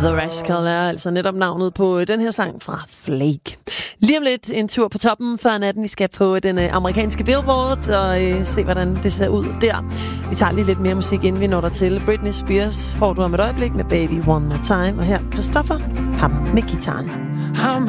The Rascal er altså netop navnet på den her sang fra Flake. Lige om lidt en tur på toppen før natten. Vi skal på den amerikanske Billboard og se, hvordan det ser ud der. Vi tager lige lidt mere musik, inden vi når der til. Britney Spears får du om et øjeblik med Baby One More Time. Og her Christopher, ham med gitaren.